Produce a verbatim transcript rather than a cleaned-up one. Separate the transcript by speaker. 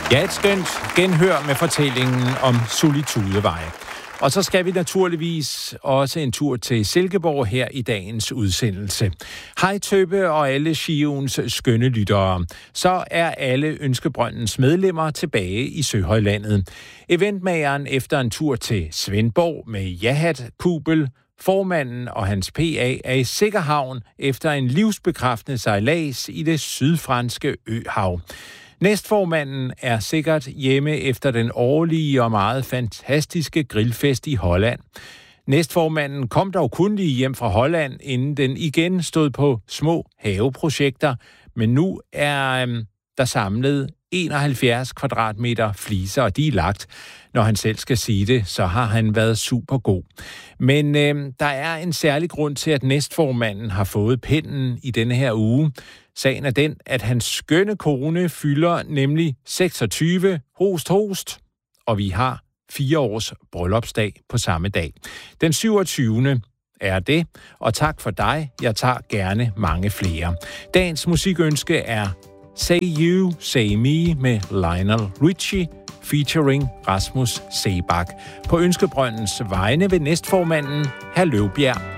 Speaker 1: Ja, et skønt genhør med fortællingen om Solitudeveje. Og så skal vi naturligvis også en tur til Silkeborg her i dagens udsendelse. Hej Tøbe og alle Skiuens skønne lyttere. Så er alle Ønskebrøndens medlemmer tilbage i Søhøjlandet. Eventmageren efter en tur til Svendborg med Jahat Pubel, formanden og hans P A er i sikker havn efter en livsbekræftende sejlads i det sydfranske øhav. Næstformanden er sikkert hjemme efter den årlige og meget fantastiske grillfest i Holland. Næstformanden kom dog kun lige hjem fra Holland, inden den igen stod på små haveprojekter, men nu er øhm, der samlet enoghalvfjerds kvadratmeter fliser, og de er lagt. Når han selv skal sige det, så har han været super god. Men øhm, der er en særlig grund til, at næstformanden har fået pinden i denne her uge. Sagen er den, at hans skønne kone fylder nemlig seksogtyve, host host, og vi har fire års bryllupsdag på samme dag. Den syvogtyvende er det, og tak for dig. Jeg tager gerne mange flere. Dagens musikønske er Say You, Say Me med Lionel Richie featuring Rasmus Seebach. På Ønskebrøndens vegne ved næstformanden, hr. Løvbjerg.